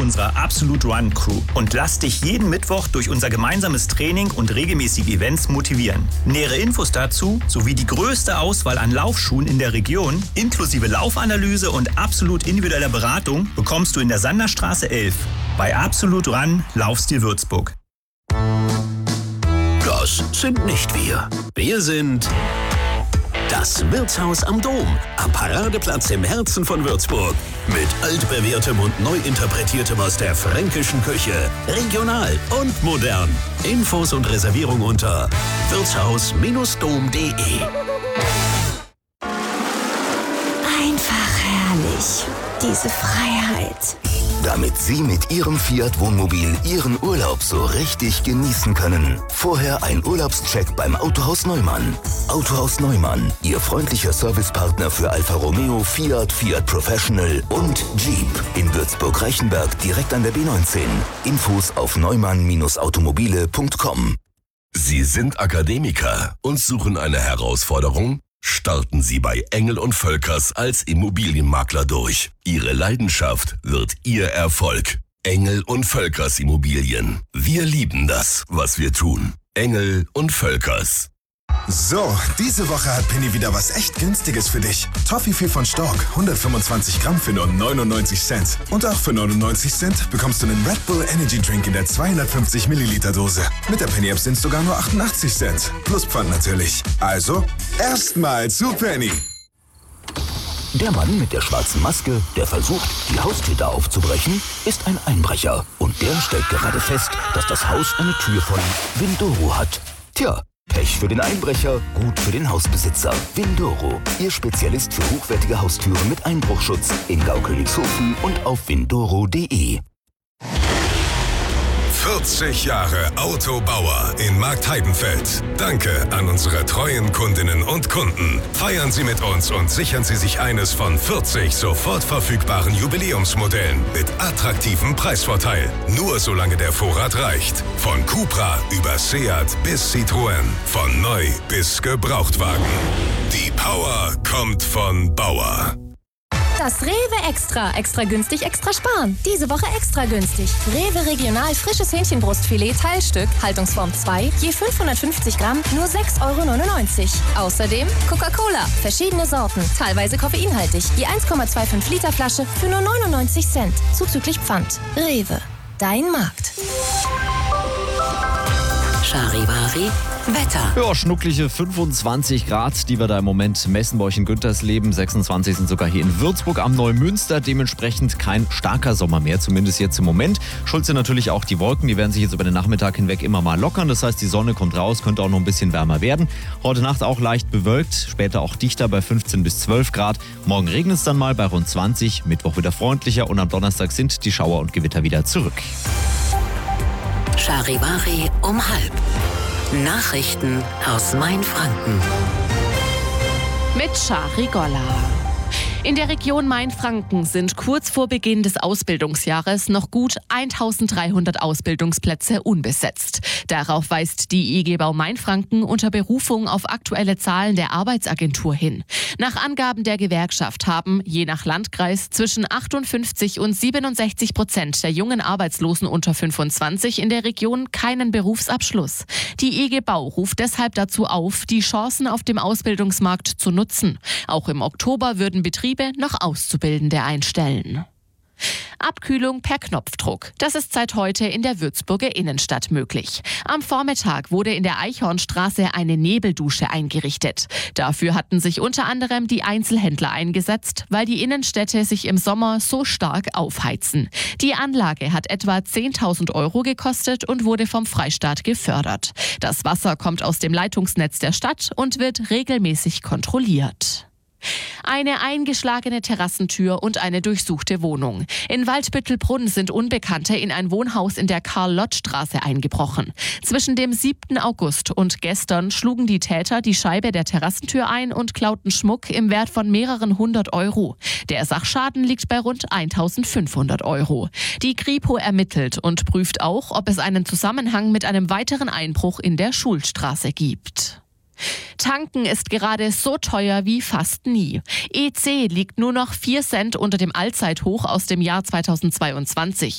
unserer Absolute Run Crew und lass dich jeden Mittwoch durch unser gemeinsames Training und regelmäßige Events motivieren. Nähere Infos dazu sowie die größte Auswahl an Laufschuhen in der Region, inklusive Laufanalyse und absolut individueller Beratung, bekommst du in der Sanderstraße 11. Bei Absolute Run Laufstil Würzburg. Das sind nicht wir. Wir sind das Wirtshaus am Dom, am Paradeplatz im Herzen von Würzburg. Mit altbewährtem und neu interpretiertem aus der fränkischen Küche. Regional und modern. Infos und Reservierung unter wirtshaus-dom.de. Einfach herrlich, diese Freiheit. Damit Sie mit Ihrem Fiat Wohnmobil Ihren Urlaub so richtig genießen können. Vorher ein Urlaubscheck beim Autohaus Neumann. Autohaus Neumann, Ihr freundlicher Servicepartner für Alfa Romeo, Fiat, Fiat Professional und Jeep. In Würzburg-Reichenberg direkt an der B19. Infos auf neumann-automobile.com. Sie sind Akademiker und suchen eine Herausforderung? Starten Sie bei Engel & Völkers als Immobilienmakler durch. Ihre Leidenschaft wird Ihr Erfolg. Engel & Völkers Immobilien. Wir lieben das, was wir tun. Engel & Völkers. So, diese Woche hat Penny wieder was echt Günstiges für dich. Toffifee von Stork, 125 Gramm für nur 99 Cent. Und auch für 99 Cent bekommst du einen Red Bull Energy Drink in der 250 Milliliter Dose. Mit der Penny-App sind es sogar nur 88 Cent. Plus Pfand natürlich. Also, erstmal zu Penny. Der Mann mit der schwarzen Maske, der versucht, die Haustür aufzubrechen, ist ein Einbrecher. Und der stellt gerade fest, dass das Haus eine Tür von Windoro hat. Tja, Pech für den Einbrecher, gut für den Hausbesitzer. Windoro, Ihr Spezialist für hochwertige Haustüren mit Einbruchschutz in Gaukönigshofen und auf windoro.de. 40 Jahre Autobauer in Marktheidenfeld. Danke an unsere treuen Kundinnen und Kunden. Feiern Sie mit uns und sichern Sie sich eines von 40 sofort verfügbaren Jubiläumsmodellen mit attraktivem Preisvorteil. Nur solange der Vorrat reicht. Von Cupra über Seat bis Citroën. Von neu bis Gebrauchtwagen. Die Power kommt von Bauer. Das Rewe Extra günstig, extra sparen. Diese Woche extra günstig. Rewe Regional frisches Hähnchenbrustfilet Teilstück, Haltungsform 2, je 550 Gramm, nur 6,99 €. Außerdem Coca-Cola, verschiedene Sorten, teilweise koffeinhaltig, je 1,25 Liter Flasche für nur 99 Cent, zuzüglich Pfand. Rewe, dein Markt. Charivari Wetter. Ja, schnucklige 25 Grad, die wir da im Moment messen bei euch in Güntersleben. 26 sind sogar hier in Würzburg am Neumünster. Dementsprechend kein starker Sommer mehr, zumindest jetzt im Moment. Schuld sind natürlich auch die Wolken, die werden sich jetzt über den Nachmittag hinweg immer mal lockern. Das heißt, die Sonne kommt raus, könnte auch noch ein bisschen wärmer werden. Heute Nacht auch leicht bewölkt, später auch dichter bei 15 bis 12 Grad. Morgen regnet es dann mal bei rund 20, Mittwoch wieder freundlicher und am Donnerstag sind die Schauer und Gewitter wieder zurück. Charivari um 12:30. Nachrichten aus Mainfranken. Mit Shari Golla. In der Region Mainfranken sind kurz vor Beginn des Ausbildungsjahres noch gut 1300 Ausbildungsplätze unbesetzt. Darauf weist die IG Bau Mainfranken unter Berufung auf aktuelle Zahlen der Arbeitsagentur hin. Nach Angaben der Gewerkschaft haben, je nach Landkreis, zwischen 58 und 67% der jungen Arbeitslosen unter 25 in der Region keinen Berufsabschluss. Die IG Bau ruft deshalb dazu auf, die Chancen auf dem Ausbildungsmarkt zu nutzen. Auch im Oktober würden Betriebe noch Auszubildende einstellen. Abkühlung per Knopfdruck. Das ist seit heute in der Würzburger Innenstadt möglich. Am Vormittag wurde in der Eichhornstraße eine Nebeldusche eingerichtet. Dafür hatten sich unter anderem die Einzelhändler eingesetzt, weil die Innenstädte sich im Sommer so stark aufheizen. Die Anlage hat etwa 10.000 € gekostet und wurde vom Freistaat gefördert. Das Wasser kommt aus dem Leitungsnetz der Stadt und wird regelmäßig kontrolliert. Eine eingeschlagene Terrassentür und eine durchsuchte Wohnung. In Waldbüttelbrunn sind Unbekannte in ein Wohnhaus in der Karl-Lott-Straße eingebrochen. Zwischen dem 7. August und gestern schlugen die Täter die Scheibe der Terrassentür ein und klauten Schmuck im Wert von mehreren 100 €. Der Sachschaden liegt bei rund 1.500 €. Die Kripo ermittelt und prüft auch, ob es einen Zusammenhang mit einem weiteren Einbruch in der Schulstraße gibt. Tanken ist gerade so teuer wie fast nie. EC liegt nur noch 4 Cent unter dem Allzeithoch aus dem Jahr 2022.